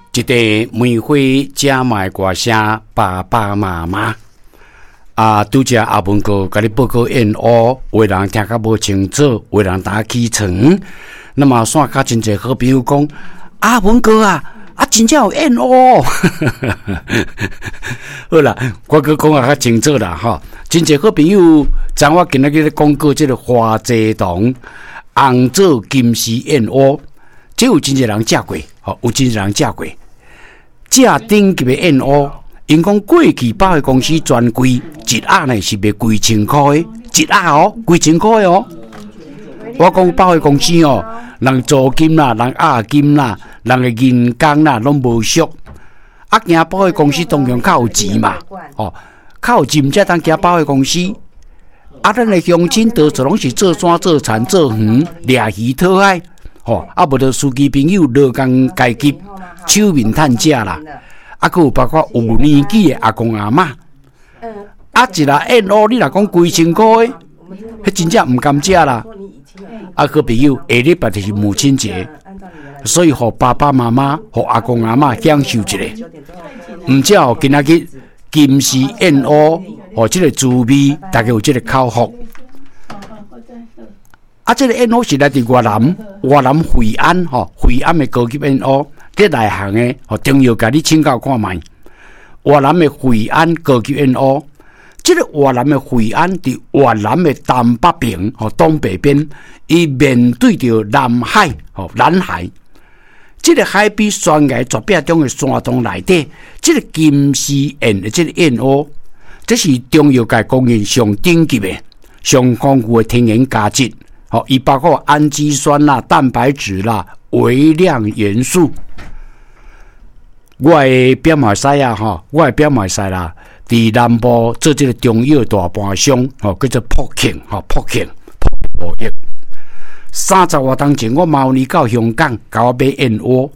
一地玫瑰加买歌声，爸爸妈妈拄只阿文哥甲你报告演乌，有的人听甲无清楚，有的人打起床。那么线下真侪好朋友讲，阿文哥啊，真正有演乌。好啦，我搁讲较清楚啦吼。真侪好朋友，像我今仔日咧讲过这个花泽堂红枣金丝燕乌，这有真侪人食过，有真侪人食过。这顶级的燕乌，因讲过去百货公司专柜一盒呢是卖几千块的，一盒哦，几千块哦。我讲百货公司哦，人租金啦，人押金啦，人的人工啦，拢无俗。行百货公司当然较有钱嘛，较有钱才当行百货公司。咱的乡亲多数拢是做山做田做园掠鱼讨海，无就司机朋友劳工阶级手面趁食啦。还有包括有年纪的阿公阿嬷，一粒燕乌你若讲几千块，迄真正唔甘食啦。个朋友下礼拜就是母亲节，所以互爸爸妈妈、互阿公阿嬷享受一下。唔只哦，今仔日金丝燕乌，这个滋味，大家有这个口福。这个燕乌是来自越南惠安，惠安的高级燕乌。这内行的，重要甲你请教看卖。越南的惠安高级燕乌，这个越南的惠安伫越南的东北边，东北边，伊面对着南海，南海。这个海比悬崖绝壁中的山洞内底，这个金丝燕的这个燕乌，这是中药界公认上顶级的、上丰富的天然价值。伊包括氨基酸啦、蛋白质啦、微量元素。我的表妹婿啊，我的表妹婿啦，伫南部做这个中药大盘商，叫做普庆普益。30多年前，我猫腻到香港，甲我买燕窝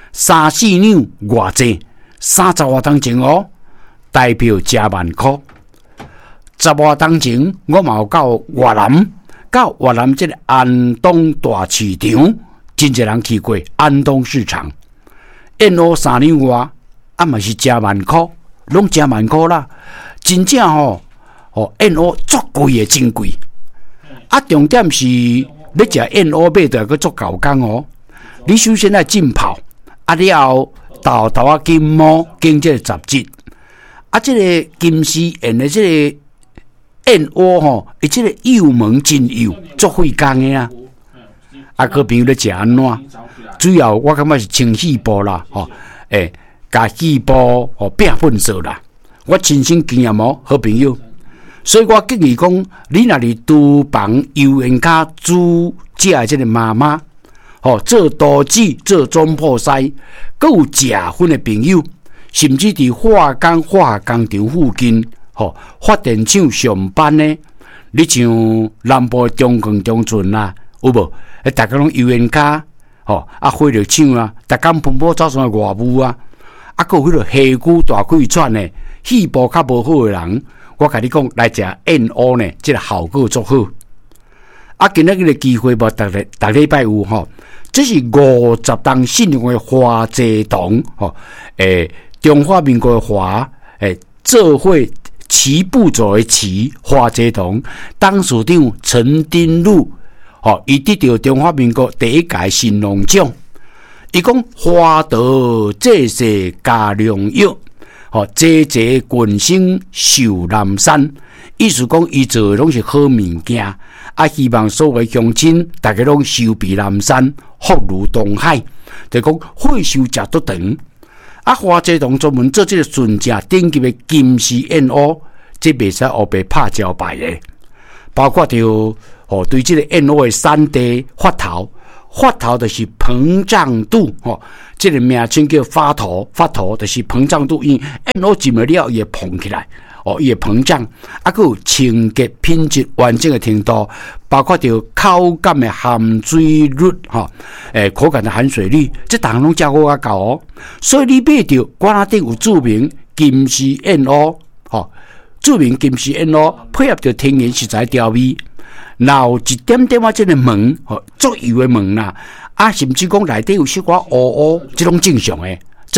，3-4两偌济，30多年前哦，代表加万块。10多年前，我嘛有到越南这个安东大市场，真侪人去过安东市场。燕乌3两外，嘛是加万块，拢加万块啦。真正燕乌足贵的，真贵。重点是要食燕乌买着个足够工哦。你首先要浸泡，了后豆啊金毛经这个杂质。这个金丝燕的这个燕乌伊这个幼萌真幼，足费工的啊。个朋友咧食安怎？主要我感觉是清细胞啦，甲细胞变粉色啦。我亲身经验哦，好朋友，所以我建议讲，你若是厨房油盐家煮食的这个妈妈，做刀子、做总铺师，阁有食薰的朋友，甚至伫化工场附近，发电厂上班呢。你像南部中钢中村啦，有无？大家拢油盐家。火力厂啊，逐工奔波走上外务啊，还有迄个下骨大气喘的，气部较无好的人，我甲你讲来食燕乌呢，这个效果足好。今仔日的机会无，逐礼拜有这是50档信用的花泽堂中华民国的华做伙齐步走的齐花泽堂董事长陈丁禄。伊得到中华民国第一届新农奖。伊讲花道济世加良药，济济群生寿南山。意思讲，伊做的拢是好物件，希望所有的乡亲大家拢寿比南山，福如东海。就讲岁寿食足长。花泽堂专门做这个纯正顶级的金丝燕乌，这袂使黑白拍招牌的，包括着。对这个燕乌的产地发头就是膨胀度，这个名称叫发头就是膨胀度，因为燕乌浸了了伊会膨起来，伊会膨胀，还有清洁品质完整的程度，包括着口感的含水率，口感的含水率，这大项拢照顾较够哦。所以你买着罐仔顶有注明金丝燕乌，注明金丝燕乌配合着天然食材调味。然后一点点这个门，足油的门啦，甚至讲内底有小可乌乌，这种正常的，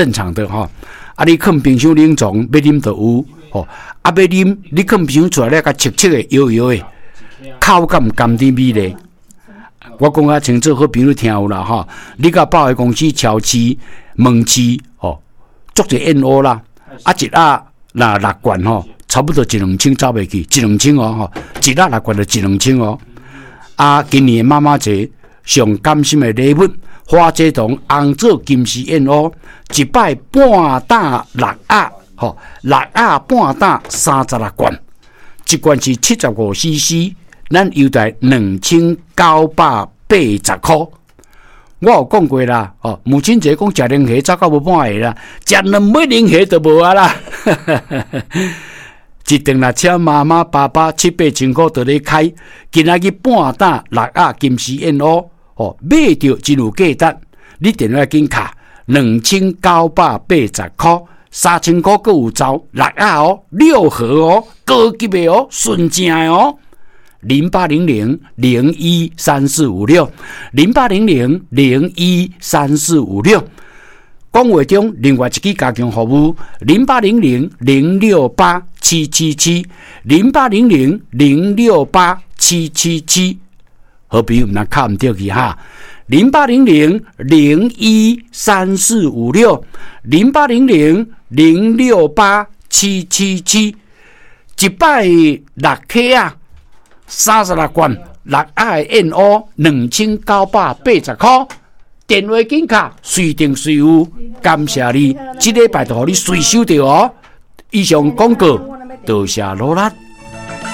正常的哈。啊，你放冰箱冷藏，要啉就有哦。啊，要啉，你放冰箱出来了，甲切切的、摇摇的，口感甘甜美咧。我讲啊，清楚好朋友听有啦哈。你甲百货公司、超市、门市哦，做者燕窝啦，啊一盒那6罐吼，差不多1-2千走袂去，1-2千哦吼，一盒6罐就1-2千哦。啊，今年妈妈节上甘心的礼物，花枝糖红枣金丝燕窝，一摆半打6盒，吼，6盒半打36罐，一罐是75cc。咱优待2980块，我有讲过啦，哦，母亲节讲食零虾早到无半个啦，食2尾零虾就无啊啦，一顿啦请妈妈爸爸7-8千块就咧开，今仔日半打6盒金丝燕窝，哦，买着真有价值，你电话紧卡2980块，3000块阁有走6盒哦，6盒哦，高级的哦，纯正的哦。0800-013456，0800-013456。讲话中另外一支加强服务，0800-068-777，0800-068-777。好朋友唔能卡唔掉去哈，0800-01346，0800-068-777，一摆6克啊，36罐6盒燕窝，2980块。电话紧卡，随定随有，感谢你，这礼拜就互你随收到哦。以上广告，多谢罗拉。